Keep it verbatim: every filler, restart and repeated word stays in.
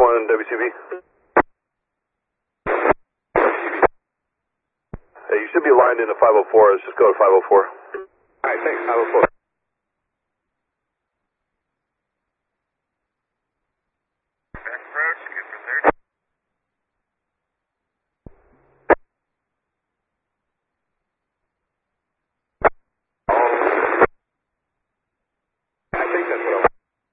one W C V. Hey, you should be lined into five oh four. Let's just go to five oh four. All right, thanks, five oh four.